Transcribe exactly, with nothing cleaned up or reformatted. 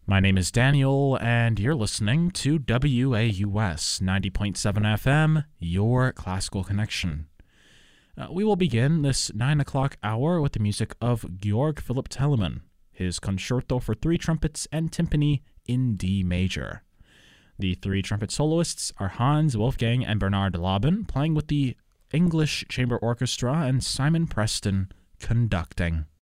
My name is Daniel, and you're listening to W A U S ninety point seven F M, your classical connection. Uh, we will begin this nine o'clock hour with the music of Georg Philipp Telemann, his Concerto for Three Trumpets and Timpani in D major. The three trumpet soloists are Hans Wolfgang and Bernard Laban, playing with the English Chamber Orchestra, and Simon Preston conducting.